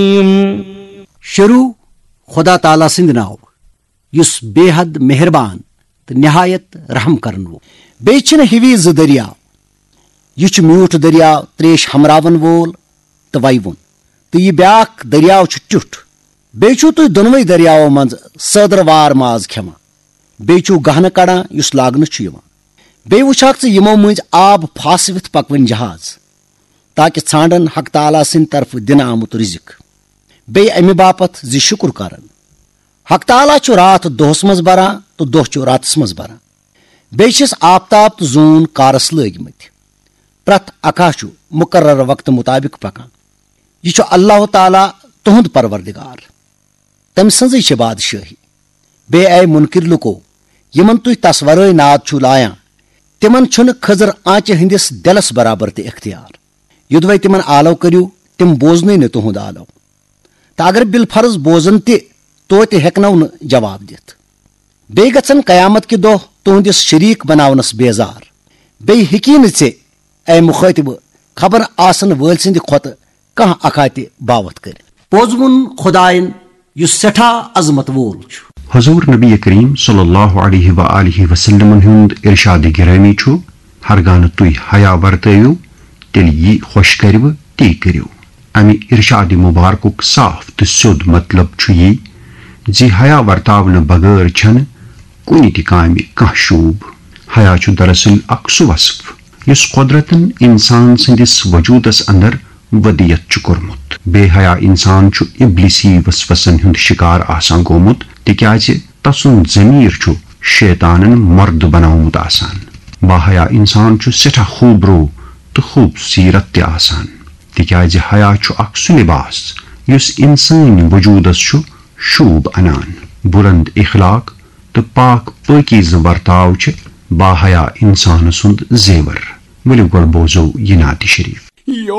शुरू खुदा ताला सिंद नाव युस बेहद मेहरबान तो निहायत रहम करन वो बेचन हिवी ज दरियाव यह म्यूठ दरियाव त्रेश हमरावन वोल तो वयवुन तो यह ब्याक दरियाव टिठ बेचू तुम दोनवे दरियावो मज सदरवार माज खेमा बेचू गहन कड़ान युस लागन बे वुछाक यमो मज आब फासविथ पकवन जहाज ताकि छांडन हक ताला सिंद तरफ दिन आमुत रिजिक बे अमि बापत जि शुक्र करन हक ताला छु रात दोहस मज बरान तो दोह छु रातस मज बरान बेछिस आफताब तो जून कारस लगिमत प्रत अका छु मुकर्रर वक्त मुताबिक पकान यह छु अल्लाह ताला तुहद परवरदिगार तम सज बादशाही बे आय मुनकिर लुको यमन तुह तस वरै नाद छु लायान तिमन छुन खजर आंचे हंदिस दिलस बराबर ते इख्तियार युदवै तिमन आलो करियो तिम बोजने न तुहद आलो तो अगर बिलफर्ज बोजन तो हेकनव न जवाब दित बे गन कयामत के दो तुहदिस शरीक बनावनस बेजार बे हिकी न ऐ ए मुखातिब खबर आसन वल सिंद खोत कह अका बावत कर पोजमुन खुदायन युस सेठा अजमत वोल हुजूर नबी करीम सल्लल्लाहु अलैहि वसल्लम हुंद इरशाद गिरामी छु हरगान तुई हया वर्तयु तेल यी खुश करव ती करियो अमि इरशाद मुबारकुक साफ तो सुद मतलब छु यी जी हया वर्तावन बगैर छन कुनि ति कामि कह शूब हया छु दरअसल अक सु वस्फ युस कुदरतन इंसान सिंदिस वजूदस अंदर वदियत छु कोरमुत बेहया इंसान छु इब्लिसी वसवसन हुंद शिकार आसान गोमुत तिक्याज तसुन जमीर छु शैतानन मर्द बनावमुत आसान बाहया इंसान छु सेठा खूबरो तो खूबसीरत ते आसान तिक्याज हया छु अक सु लिबास युस इंसान वजूदस छु शूब अनान बुलंद इखलाक तो पाक पाकीज़ बर्ताव छु बाहया इंसान सुंद जेवर वलि गोल बोजो ये नाती शरीफ